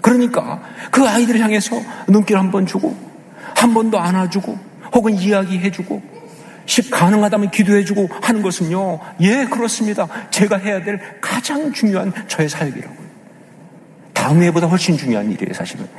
그러니까 그 아이들을 향해서 눈길 한 번 주고, 한 번 더 안아주고, 혹은 이야기해주고, 가능하다면 기도해주고 하는 것은요, 예, 그렇습니다. 제가 해야 될 가장 중요한 저의 사역이라고요. 다음 해보다 훨씬 중요한 일이에요, 사실은.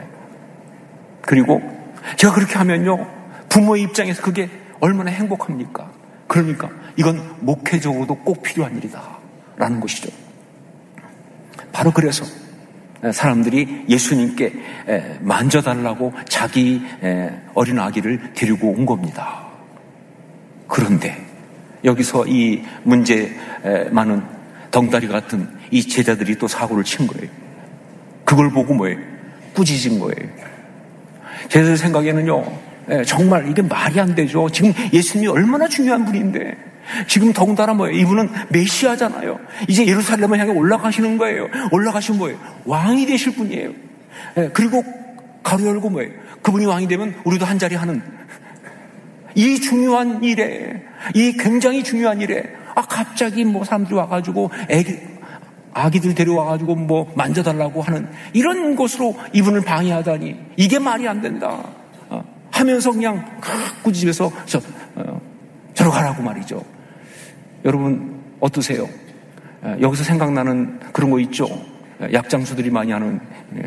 그리고 제가 그렇게 하면요, 부모의 입장에서 그게 얼마나 행복합니까? 그러니까 이건 목회적으로도 꼭 필요한 일이다 라는 것이죠. 바로 그래서 사람들이 예수님께 만져달라고 자기 어린 아기를 데리고 온 겁니다. 그런데 여기서 이 문제 많은 덩다리 같은 이 제자들이 또 사고를 친 거예요. 그걸 보고 뭐예요? 꾸짖은 거예요. 제자들 생각에는요, 정말 이게 말이 안 되죠. 지금 예수님이 얼마나 중요한 분인데, 지금 더군다나 뭐예요? 이분은 메시아잖아요. 이제 예루살렘을 향해 올라가시는 거예요. 올라가시면 뭐예요? 왕이 되실 분이에요. 그리고 가로 열고 뭐예요? 그분이 왕이 되면 우리도 한 자리 하는 이 중요한 일에, 이 굉장히 중요한 일에, 갑자기 뭐 사람들이 와가지고 아기들 데려와가지고 뭐 만져달라고 하는 이런 것으로 이분을 방해하다니, 이게 말이 안 된다 하면서 그냥 꾸짖으면서 저러 가라고 말이죠. 여러분 어떠세요? 여기서 생각나는 그런 거 있죠? 약장수들이 많이 하는,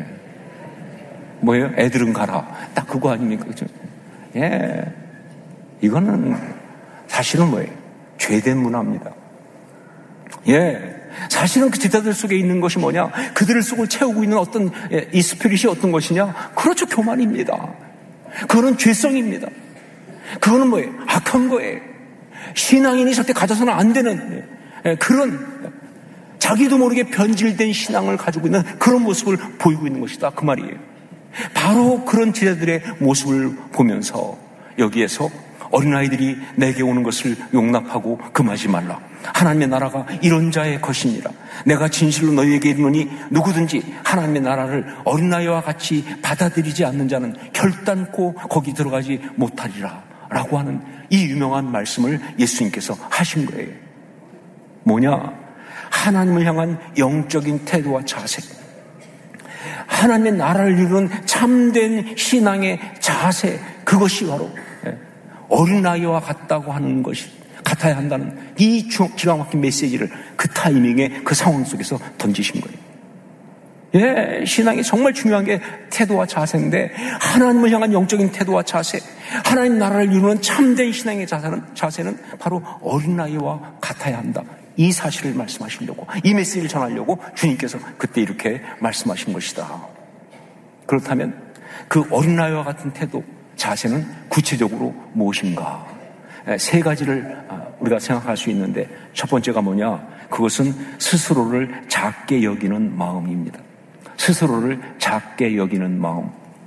뭐예요? 애들은 가라. 딱 그거 아닙니까? 그렇죠? 예. 이거는 사실은 뭐예요? 죄된 문화입니다. 예. 사실은 그 제자들 속에 있는 것이 뭐냐? 그들을 속을 채우고 있는 어떤 이 스피릿이 어떤 것이냐? 그렇죠. 교만입니다. 그거는 죄성입니다. 그거는 뭐예요? 악한 거예요. 신앙인이 절대 가져서는 안 되는 그런 자기도 모르게 변질된 신앙을 가지고 있는 그런 모습을 보이고 있는 것이다. 그 말이에요. 바로 그런 제자들의 모습을 보면서 여기에서 어린아이들이 내게 오는 것을 용납하고 금하지 말라. 하나님의 나라가 이런 자의 것이니라. 내가 진실로 너희에게 이르노니 누구든지 하나님의 나라를 어린아이와 같이 받아들이지 않는 자는 결단코 거기 들어가지 못하리라 라고 하는 이 유명한 말씀을 예수님께서 하신 거예요. 뭐냐? 하나님을 향한 영적인 태도와 자세, 하나님의 나라를 이루는 참된 신앙의 자세, 그것이 바로 어린아이와 같다고 하는 것이, 같아야 한다는 이 기가 막힌 메시지를 그 타이밍에 그 상황 속에서 던지신 거예요. 예, 신앙이 정말 중요한 게 태도와 자세인데, 하나님을 향한 영적인 태도와 자세, 하나님 나라를 이루는 참된 신앙의 자세는 바로 어린아이와 같아야 한다. 이 사실을 말씀하시려고, 이 메시지를 전하려고 주님께서 그때 이렇게 말씀하신 것이다. 그렇다면 그 어린아이와 같은 태도, 자세는 구체적으로 무엇인가? 세 가지를 우리가 생각할 수 있는데, 첫 번째가 뭐냐? 그것은 스스로를 작게 여기는 마음입니다. 스스로를 작게 여기는 마음.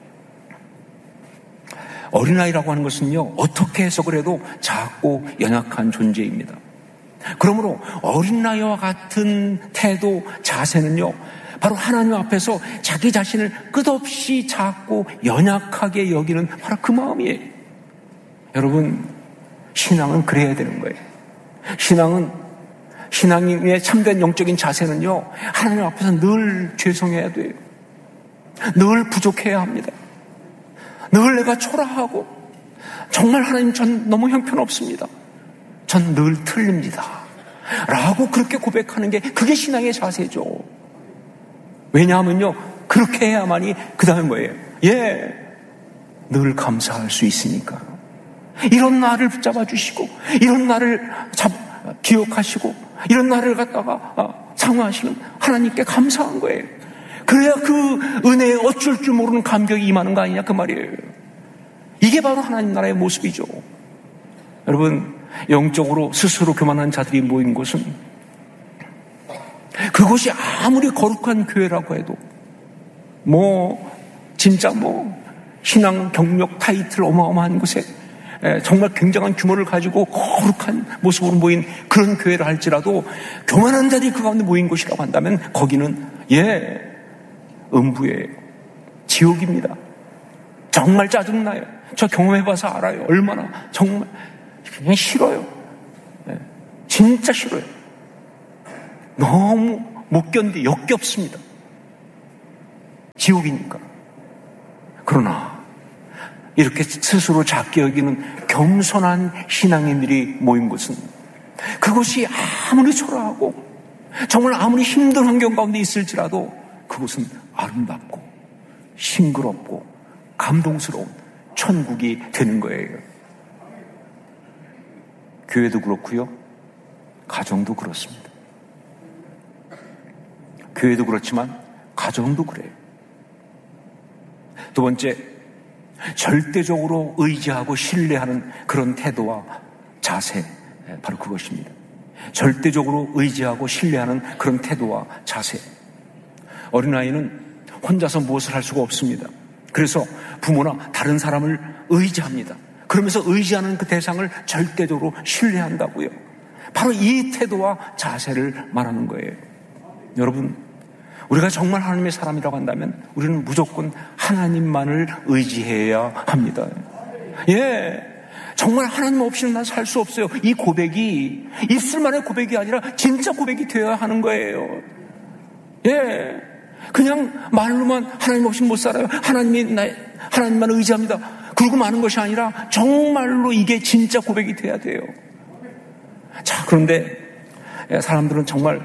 어린아이라고 하는 것은요, 어떻게 해석을 해도 작고 연약한 존재입니다. 그러므로 어린아이와 같은 태도, 자세는요, 바로 하나님 앞에서 자기 자신을 끝없이 작고 연약하게 여기는 바로 그 마음이에요. 여러분, 신앙은 그래야 되는 거예요. 신앙의 참된 영적인 자세는요, 하나님 앞에서 늘 죄송해야 돼요. 늘 부족해야 합니다. 늘 내가 초라하고, 정말 하나님 전 너무 형편없습니다. 전 늘 틀립니다. 라고 그렇게 고백하는 게 그게 신앙의 자세죠. 왜냐하면요, 그렇게 해야만이 그 다음에 뭐예요? 예, 늘 감사할 수 있으니까. 이런 나를 붙잡아 주시고, 이런 나를 기억하시고, 이런 나를 갖다가 상호하시는 하나님께 감사한 거예요. 그래야 그 은혜에 어쩔 줄 모르는 감격이 임하는 거 아니냐 그 말이에요. 이게 바로 하나님 나라의 모습이죠. 여러분, 영적으로 스스로 교만한 자들이 모인 곳은, 그곳이 아무리 거룩한 교회라고 해도 진짜 신앙 경력 타이틀 어마어마한 곳에 정말 굉장한 규모를 가지고 거룩한 모습으로 모인 그런 교회를 할지라도, 교만한 자들이 그 가운데 모인 곳이라고 한다면 거기는 음부예요. 지옥입니다. 정말 짜증나요. 저 경험해봐서 알아요. 얼마나 정말 그냥 싫어요. 진짜 싫어요. 너무 못 견디, 역겹습니다. 지옥이니까. 그러나 이렇게 스스로 작게 여기는 겸손한 신앙인들이 모인 곳은, 그곳이 아무리 초라하고 정말 아무리 힘든 환경 가운데 있을지라도 그곳은 아름답고 싱그럽고 감동스러운 천국이 되는 거예요. 교회도 그렇고요, 가정도 그렇습니다. 교회도 그렇지만 가정도 그래요. 두 번째, 절대적으로 의지하고 신뢰하는 그런 태도와 자세, 바로 그것입니다. 절대적으로 의지하고 신뢰하는 그런 태도와 자세. 어린아이는 혼자서 무엇을 할 수가 없습니다. 그래서 부모나 다른 사람을 의지합니다. 그러면서 의지하는 그 대상을 절대적으로 신뢰한다고요. 바로 이 태도와 자세를 말하는 거예요. 여러분, 우리가 정말 하나님의 사람이라고 한다면 우리는 무조건 하나님만을 의지해야 합니다. 정말 하나님 없이는 난 살 수 없어요. 이 고백이 입술만의 고백이 아니라 진짜 고백이 되어야 하는 거예요. 그냥 말로만 하나님 없이 못 살아요, 하나님만 의지합니다, 그러고 마는 것이 아니라 정말로 이게 진짜 고백이 돼야 돼요. 자, 그런데 사람들은 정말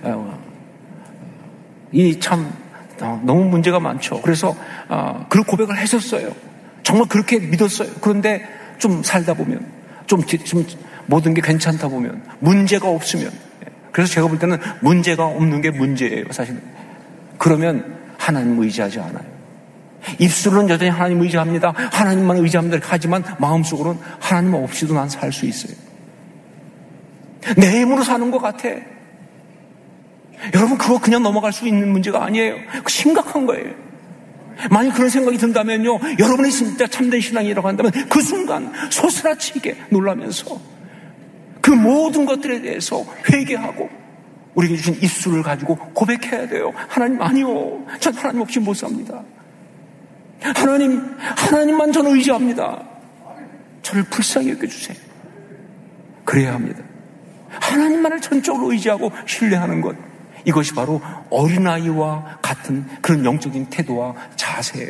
너무 문제가 많죠. 그래서 그 고백을 했었어요. 정말 그렇게 믿었어요. 그런데 좀 살다 보면, 좀 모든 게 괜찮다 보면, 문제가 없으면, 그래서 제가 볼 때는 문제가 없는 게 문제예요, 사실은. 그러면 하나님 의지하지 않아요. 입술은 여전히 하나님 의지합니다, 하나님만 의지합니다 하지만 마음속으로는 하나님 없이도 난 살 수 있어요. 내 힘으로 사는 것 같아. 여러분, 그거 그냥 넘어갈 수 있는 문제가 아니에요. 심각한 거예요. 만약 그런 생각이 든다면요, 여러분이 진짜 참된 신앙이라고 한다면 그 순간 소스라치게 놀라면서 그 모든 것들에 대해서 회개하고 우리에게 주신 입술을 가지고 고백해야 돼요. 하나님, 아니요, 전 하나님 없이 못 삽니다. 하나님만 저는 의지합니다. 저를 불쌍히 여겨주세요. 그래야 합니다. 하나님만을 전적으로 의지하고 신뢰하는 것, 이것이 바로 어린아이와 같은 그런 영적인 태도와 자세예요.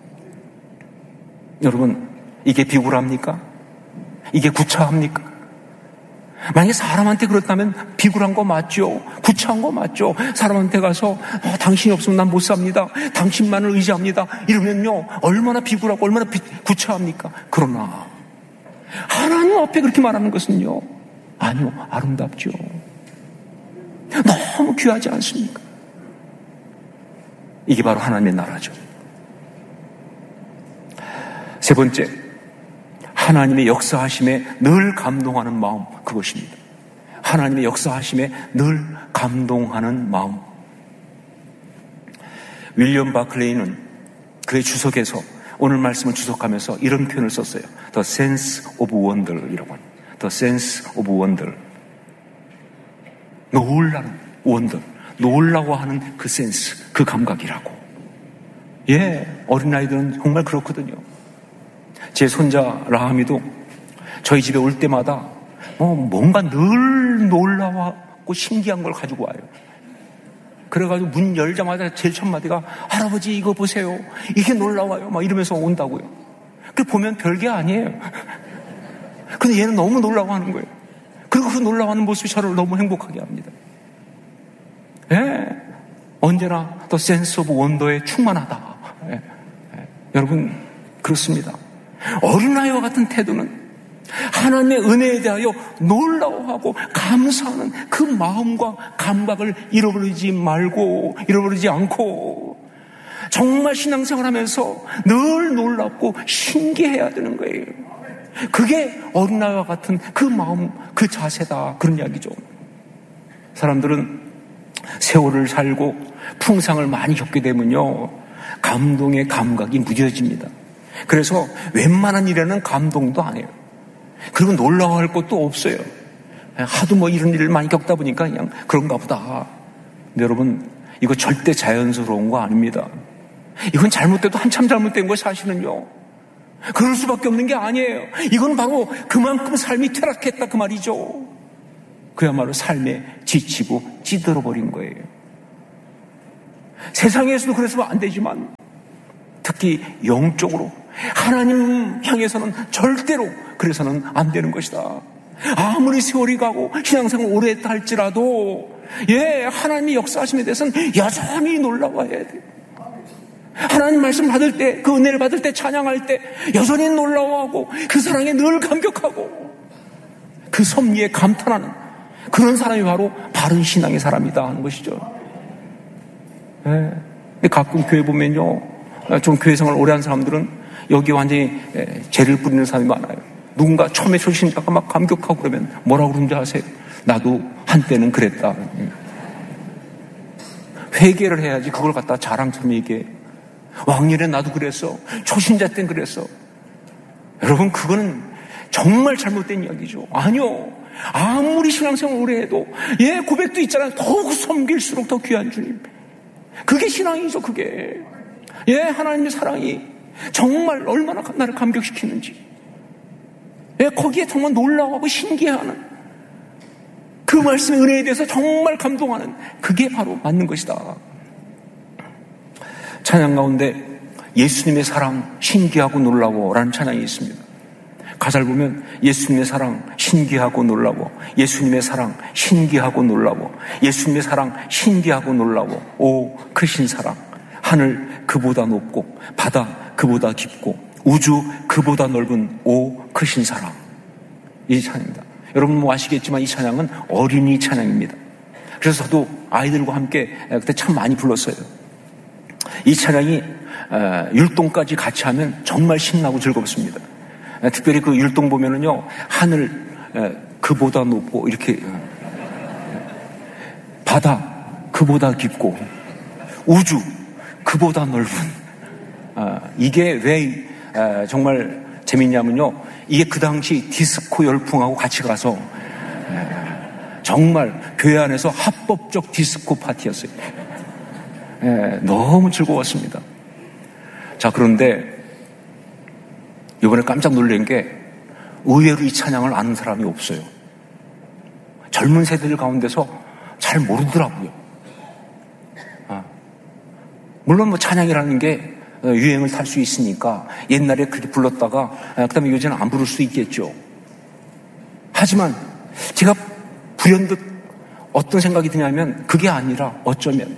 여러분, 이게 비굴합니까? 이게 구차합니까? 만약에 사람한테 그렇다면 비굴한 거 맞죠? 구차한 거 맞죠? 사람한테 가서 당신이 없으면 난 못 삽니다, 당신만을 의지합니다 이러면요, 얼마나 비굴하고 얼마나 구차합니까? 그러나 하나님 앞에 그렇게 말하는 것은요, 아니요, 아름답죠. 너무 귀하지 않습니까? 이게 바로 하나님의 나라죠. 세 번째, 하나님의 역사하심에 늘 감동하는 마음, 그것입니다. 하나님의 역사하심에 늘 감동하는 마음. 윌리엄 바클레이는 그의 주석에서, 오늘 말씀을 주석하면서 이런 표현을 썼어요. The sense of wonder이라고 합니다. The sense of wonder. 놀라는 원더, 놀라워하는 그 센스, 그 감각이라고. 어린아이들은 정말 그렇거든요. 제 손자 라함이도 저희 집에 올 때마다 뭔가 늘 놀라워하고 신기한 걸 가지고 와요. 그래가지고 문 열자마자 제일 첫 마디가, 할아버지 이거 보세요, 이게 놀라워요, 막 이러면서 온다고요. 그 보면 별게 아니에요. 근데 얘는 너무 놀라워하는 거예요. 그리고 그 놀라워하는 모습이 저를 너무 행복하게 합니다. 언제나 더 센스 오브 원더에 충만하다. 여러분, 그렇습니다. 어린아이와 같은 태도는 하나님의 은혜에 대하여 놀라워하고 감사하는 그 마음과 감각을 잃어버리지 않고 정말 신앙생활하면서 늘 놀랍고 신기해야 되는 거예요. 그게 어린아이와 같은 그 마음, 그 자세다, 그런 이야기죠. 사람들은 세월을 살고 풍상을 많이 겪게 되면요, 감동의 감각이 무뎌집니다. 그래서 웬만한 일에는 감동도 안 해요. 그리고 놀라워할 것도 없어요. 하도 이런 일을 많이 겪다 보니까 그냥 그런가 보다. 근데 여러분, 이거 절대 자연스러운 거 아닙니다. 이건 잘못돼도 한참 잘못된 거 사실은요. 그럴 수밖에 없는 게 아니에요. 이건 바로 그만큼 삶이 퇴락했다, 그 말이죠. 그야말로 삶에 지치고 찌들어버린 거예요. 세상에서도 그래서는 안 되지만 특히 영적으로 하나님 향해서는 절대로 그래서는 안 되는 것이다. 아무리 세월이 가고 신앙생활 오래 했다 할지라도 하나님의 역사하심에 대해서는 여전히 놀라워야 돼. 하나님 말씀 받을 때, 그 은혜를 받을 때, 찬양할 때 여전히 놀라워하고 그 사랑에 늘 감격하고 그 섭리에 감탄하는 그런 사람이 바로 바른 신앙의 사람이다 하는 것이죠. 근데 가끔 교회 보면요, 좀 교회 생활 오래 한 사람들은 여기 완전히 죄를 뿌리는 사람이 많아요. 누군가 처음에 초신자가 막 감격하고 그러면 뭐라고 그러는지 아세요? 나도 한때는 그랬다. 회개를 해야지 그걸 갖다 자랑처럼 얘기해. 왕년에 나도 그랬어. 초신자 땐 그랬어. 여러분, 그거는 정말 잘못된 이야기죠. 아니요. 아무리 신앙생활 오래 해도 고백도 있잖아요. 더욱 섬길수록 더 귀한 주님. 그게 신앙이죠. 그게 하나님의 사랑이 정말 얼마나 나를 감격시키는지, 거기에 정말 놀라워하고 신기해하는 그 말씀의 은혜에 대해서 정말 감동하는 그게 바로 맞는 것이다. 찬양 가운데 예수님의 사랑 신기하고 놀라워라는 찬양이 있습니다. 가사를 보면 예수님의 사랑 신기하고 놀라워, 예수님의 사랑 신기하고 놀라워, 예수님의 사랑 신기하고 놀라워. 오 크신 사랑, 하늘 그보다 높고 바다 그보다 깊고 우주 그보다 넓은 오 크신 사랑. 이 찬양입니다. 여러분 뭐 아시겠지만 이 찬양은 어린이 찬양입니다. 그래서 저도 아이들과 함께 그때 참 많이 불렀어요. 이 찬양이 율동까지 같이 하면 정말 신나고 즐겁습니다. 특별히 그 율동 보면은요, 하늘 그보다 높고 이렇게 바다 그보다 깊고 우주 그보다 넓은, 이게 왜 정말 재밌냐면요, 이게 그 당시 디스코 열풍하고 같이 가서 정말 교회 안에서 합법적 디스코 파티였어요. 너무 즐거웠습니다. 자, 그런데 이번에 깜짝 놀란 게 의외로 이 찬양을 아는 사람이 없어요. 젊은 세대들 가운데서 잘 모르더라고요. 물론 뭐 찬양이라는 게 유행을 탈 수 있으니까 옛날에 그렇게 불렀다가 그다음에 요즘은 안 부를 수 있겠죠. 하지만 제가 불현듯 어떤 생각이 드냐면 그게 아니라 어쩌면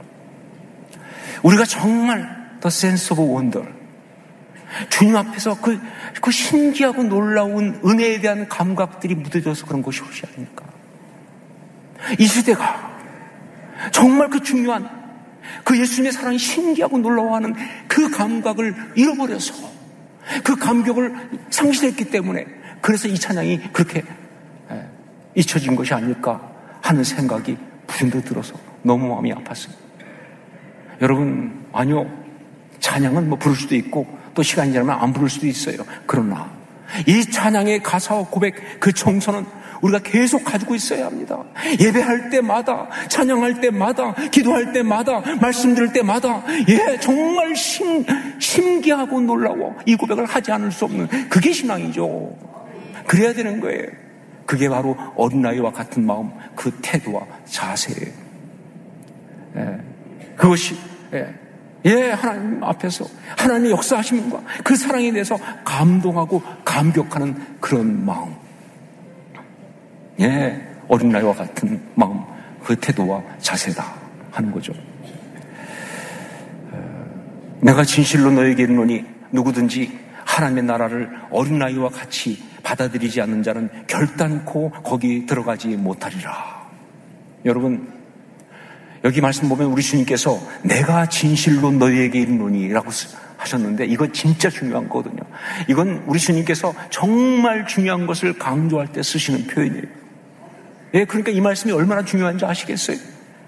우리가 정말 the sense of wonder, 주님 앞에서 그 신기하고 놀라운 은혜에 대한 감각들이 묻어져서 그런 것이 혹시 아닙니까? 이 시대가 정말 그 중요한 그 예수님의 사랑이 신기하고 놀라워하는 그 감각을 잃어버려서 그 감격을 상실했기 때문에 그래서 이 찬양이 그렇게 잊혀진 것이 아닐까 하는 생각이 불현듯 들어서 너무 마음이 아팠어요. 여러분, 아니요, 찬양은 뭐 부를 수도 있고 또 시간이 지나면 안 부를 수도 있어요. 그러나 이 찬양의 가사와 고백, 그 정서는 우리가 계속 가지고 있어야 합니다. 예배할 때마다, 찬양할 때마다, 기도할 때마다, 말씀 들을 때마다 정말 신기하고 놀라워 이 고백을 하지 않을 수 없는 그게 신앙이죠. 그래야 되는 거예요. 그게 바로 어린아이와 같은 마음, 그 태도와 자세예요. 그것이 하나님 앞에서 하나님의 역사하심과 그 사랑에 대해서 감동하고 감격하는 그런 마음, 어린아이와 같은 마음, 그 태도와 자세다 하는 거죠. 내가 진실로 너에게 이르노니 누구든지 하나님의 나라를 어린아이와 같이 받아들이지 않는 자는 결단코 거기 들어가지 못하리라. 여러분, 여기 말씀 보면 우리 주님께서 내가 진실로 너희에게 이르노니 라고 하셨는데 이건 진짜 중요한 거거든요. 이건 우리 주님께서 정말 중요한 것을 강조할 때 쓰시는 표현이에요. 그러니까 이 말씀이 얼마나 중요한지 아시겠어요?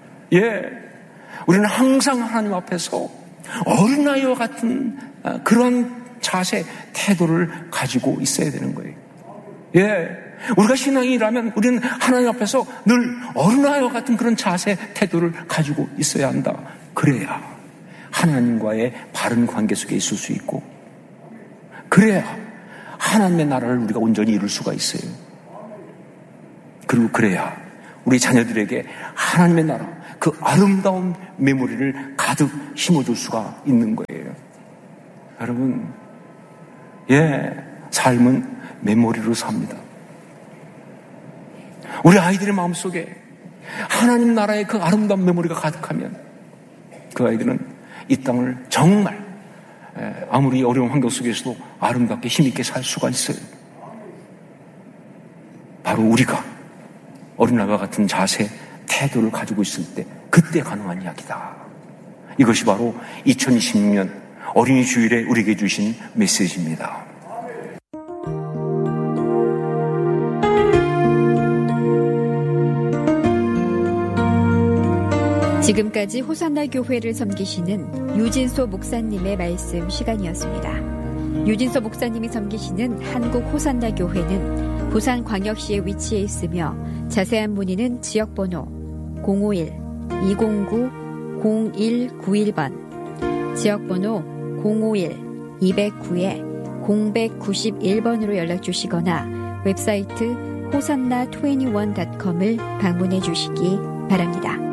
우리는 항상 하나님 앞에서 어린아이와 같은 그런 자세, 태도를 가지고 있어야 되는 거예요. 우리가 신앙이라면 우리는 하나님 앞에서 늘 어린아이와 같은 그런 자세, 태도를 가지고 있어야 한다. 그래야 하나님과의 바른 관계 속에 있을 수 있고, 그래야 하나님의 나라를 우리가 온전히 이룰 수가 있어요. 그리고 그래야 우리 자녀들에게 하나님의 나라, 그 아름다운 메모리를 가득 심어줄 수가 있는 거예요. 여러분, 삶은 메모리로 삽니다. 우리 아이들의 마음속에 하나님 나라의 그 아름다운 메모리가 가득하면 그 아이들은 이 땅을 정말 아무리 어려운 환경 속에서도 아름답게 힘있게 살 수가 있어요. 바로 우리가 어린아이와 같은 자세, 태도를 가지고 있을 때 그때 가능한 이야기다. 이것이 바로 2026년 어린이 주일에 우리에게 주신 메시지입니다. 지금까지 호산나 교회를 섬기시는 유진소 목사님의 말씀 시간이었습니다. 유진소 목사님이 섬기시는 한국 호산나 교회는 부산광역시에 위치해 있으며 자세한 문의는 지역번호 051-209-0191번, 지역번호 051-209-0191번으로 연락주시거나 웹사이트 hosanna21.com을 방문해 주시기 바랍니다.